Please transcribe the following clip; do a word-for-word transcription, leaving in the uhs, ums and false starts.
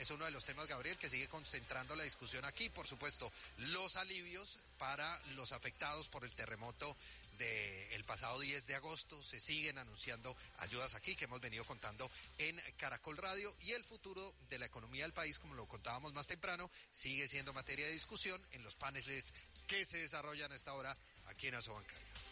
es uno de los temas, Gabriel, que sigue concentrando la discusión aquí. Por supuesto, los alivios para los afectados por el terremoto del pasado diez de agosto. Se siguen anunciando ayudas aquí, que hemos venido contando en Caracol Radio, y el futuro de la economía del país, como lo contábamos más temprano, sigue siendo materia de discusión en los paneles que se desarrollan a esta hora aquí en Asobancaria.